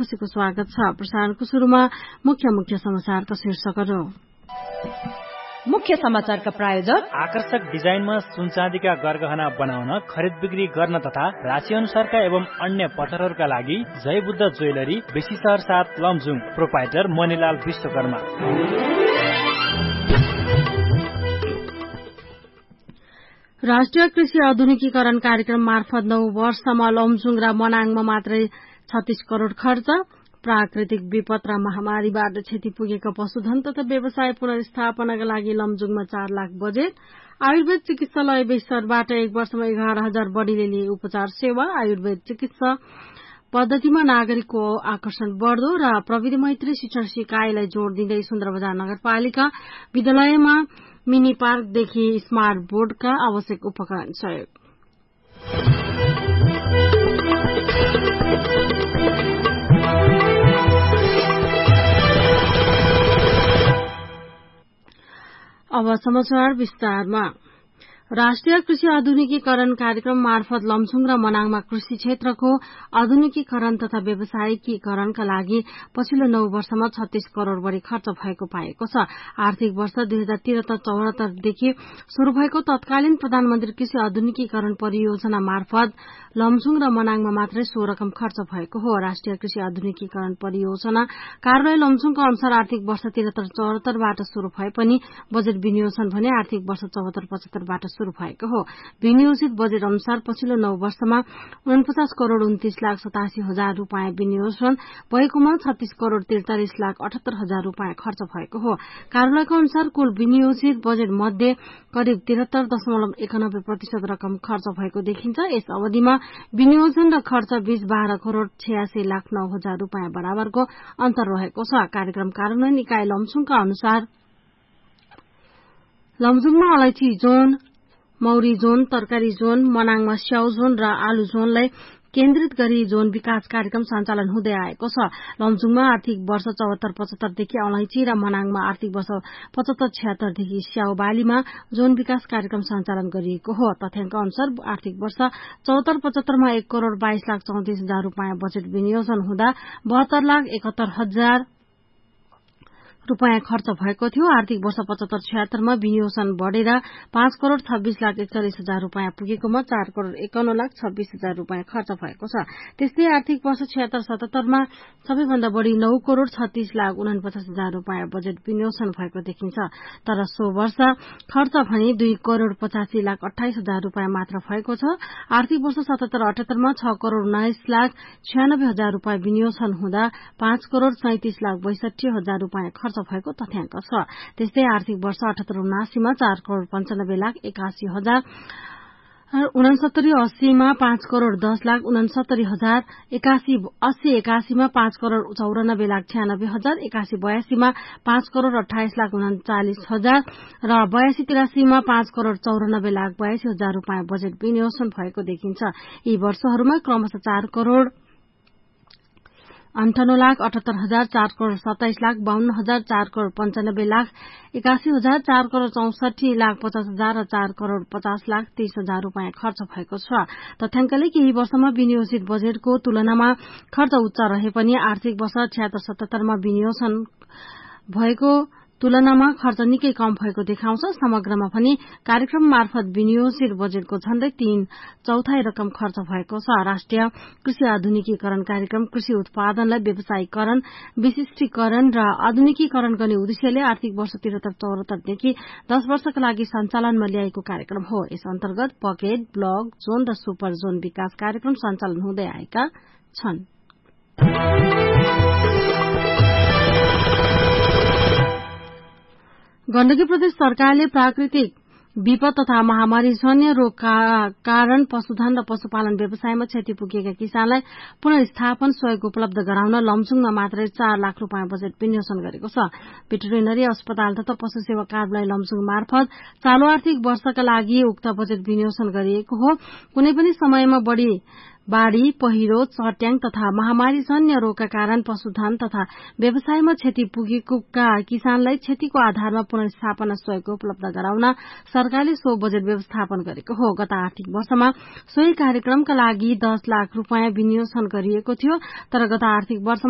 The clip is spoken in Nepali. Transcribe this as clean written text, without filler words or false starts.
खुशीको स्वागत छ। प्रसारणको शुरूमा मुख्य समाचारका शीर्षकहरू। मुख्य समाचारका प्रायोजक आकर्षक डिजाइनमा सुनचाँदीका गरगहना बनाउन, खरिद बिक्री गर्न तथा राशि अनुसारका एवं अन्य पत्थरहरूका लागि जय बुद्ध ज्वेलरी, बेसी शहर 7 लमजुङ। प्रोपाइटर मणिलाल विश्वकर्मा। राष्ट्रिय कृषि आधुनिकीकरण कार्यक्रम मार्फत 9 वर्षमा लमजुङ र मनाङमा मात्रै 36 करोड़ खर्च। प्राकृतिक विपद र महामारीबाट क्षति पुगेको पशुधन तथा व्यवसाय पुनर्स्थापनाका लागि लमजुङमा 4 लाख बजेट। आयुर्वेद चिकित्सालय बेसरबाट 1 वर्षमा 11,000 बढ़ीले लिए उपचार सेवा। आयुर्वेद चिकित्सा पद्धतिमा नागरिकको आकर्षण बढ़दो र प्रविधि मैत्री शिक्षण सिकाइलाई जोड़ दिँदै सुन्दरबजार नगरपालिका विद्यालयमा मिनी पार्कदेखि स्मार्ट बोर्डका आवश्यक उपकरण सहयोग। अब समाचार विस्तारमा। राष्ट्रिय कृषि आधुनिकीकरण कार्यक्रम मार्फत लमजुङ र मनाङमा कृषि क्षेत्रको आधुनिकीकरण तथा व्यावसायिकीकरणका लागि पछिल्लो 9 वर्षमा 36 करोड़ बढ़ी खर्च भएको पाएको छ। आर्थिक वर्ष 2073-74 देखि शुरू भएको तत्कालीन प्रधानमन्त्री कृषि आधुनिकीकरण परियोजना मार्फत लमजुङ र मनाङमा मात्रै सो रकम खर्च भएको हो। राष्ट्रिय कृषि आधुनिकीकरण परियोजना कार्यालय लमजुङका अनुसार आर्थिक वर्ष 73-74 बाट शुरू भए पनि बजेट विनियोजन भने आर्थिक वर्ष 74-75 बाट शुरू भएको हो। विनियोजित बजेट अनुसार पछिल्लो 9 वर्षमा 49 करोड़ 29 लाख 87 हजार रूपैयाँ विनियोजन भएकोमा 36 करोड़ 43 लाख 78 हजार रूपैयाँ खर्च भएको हो। कार्यालयका अनुसार कुल विनियोजित बजेट मध्ये करिब 73.91% रकम खर्च भएको देखिन्छ। यस अवधिमा विनियोजन र खर्च बीच 12 करोड़ 86 लाख 9 हजार रूपैयाँ बराबरको अन्तर रहेको छ। कार्यक्रम कार्यान्वयन इकाइ लमजुङका अनुसार लमजुङमा अलैची जोन, मौरी जोन, तरकारी जोन, मनाङमा स्याउ जोन र आलु जोनलाई केन्द्रित गरी जोन विकास कार्यक्रम सञ्चालन हुँदै आएको छ। लमजुङमा आर्थिक वर्ष 74-75 देखि अलैची र मनाङमा आर्थिक वर्ष 75-76 देखि स्याउ बालीमा जोन विकास कार्यक्रम सञ्चालन गरिएको हो। तथ्याङ्क अनुसार आर्थिक वर्ष 74-75 मा 1 करोड़ 22 लाख 34 हजार रूपैयाँ बजेट विनियोजन हुँदा 72 लाख 71 हजार रूपैयाँ खर्च भएको थियो। आर्थिक वर्ष 75-76 मा विनियोजन बढ़ेर 5 करोड़ 26 लाख 41 हजार रूपैयाँ पुगेकोमा 4 करोड़ 51 लाख 26 हजार रूपैयाँ खर्च भएको छ। त्यस्तै आर्थिक वर्ष 76-77 मा सबैभन्दा बढ़ी 9 करोड़ 36 लाख 49 हजार रूपैयाँ बजेट विनियोजन भएको देखिन्छ। तर सो वर्ष खर्च भने 2 करोड़ 85 लाख 28 हजार रूपैयाँ मात्र भएको छ। आर्थिक वर्ष 77-78 मा 6 करोड़ 19 लाख 96 हजार रूपैयाँ विनियोजन हुँदा 5 करोड़ 37 लाख 62 हजार रूपैयाँ खर्च भएको तथ्याङ्क छ। त्यस्तै आर्थिक वर्ष 78-79 मा 4 करोड़ 95 लाख 81 हजार 69-80 मा 5 करोड़ 10 लाख 69 हजार 80-81 मा 5 करोड़ 94 लाख 96 हजार 81-82 मा 5 करोड़ 28 लाख 39 हजार र 82-83 मा 5 करोड़ 94 लाख 82 हजार रूपैयाँ बजेट विनियोजन भएको देखिन्छ। यी वर्षहरूमा क्रमशः 4 करोड़ 58 लाख 78 हजार 4 करोड़ 27 लाख 52 हजार 4 करोड़ 95 लाख 81 हजार 4 करोड़ 64 लाख 50 हजार र 4 करोड़ 50 लाख 30 हजार रूपैयाँ खर्च भएको छ। तथ्याङ्कले केही वर्षमा विनियोजित बजेटको तुलनामा खर्च उच्च रहे पनि आर्थिक वर्ष 76-77 मा विनियोजन भएको तुलनामा खर्च निकै कम भएको देखाउँछ। समग्रमा पनि कार्यक्रम मार्फत विनियोजित बजेटको झण्डै 3/4 रकम खर्च भएको छ। राष्ट्रिय कृषि आधुनिकीकरण कार्यक्रम कृषि उत्पादनलाई व्यावसायीकरण, विशिष्टीकरण र आधुनिकीकरण गर्ने उद्देश्यले आर्थिक वर्ष 73-74 देखि 10 वर्षका लागि सञ्चालनमा ल्याएको कार्यक्रम हो। यस अन्तर्गत पकेट, ब्लक, जोन र सुपर जोन विकास कार्यक्रम सञ्चालन हुँदै आएका छन्। गण्डकी प्रदेश सरकारले प्राकृतिक विपद तथा महामारी जन्य रोगका कारण पशुधन र पशुपालन व्यवसायमा क्षति पुगेका किसानलाई पुनर्स्थापन सहयोग उपलब्ध गराउन लमजुङमा मात्रै 4 लाख रूपैयाँ बजेट विनियोजन गरेको छ। भेटरिनरी अस्पताल तथा पशु सेवा कार्यालय लमजुङ मार्फत चालू आर्थिक वर्षका लागि उक्त बजेट विनियोजन गरिएको हो। कुनै पनि समयमा बाढ़ी, पहिरो, चट्याङ तथा महामारी जन्य रोगका कारण पशुधन तथा व्यवसायमा क्षति पुगेका किसानलाई क्षतिको आधारमा पुनर्स्थापना सहयोग उपलब्ध गराउन सरकारले सो बजेट व्यवस्थापन गरेको हो। गत आर्थिक वर्षमा सोही कार्यक्रमका लागि 10 लाख रूपैयाँ विनियोजन गरिएको थियो। तर गत आर्थिक वर्षमा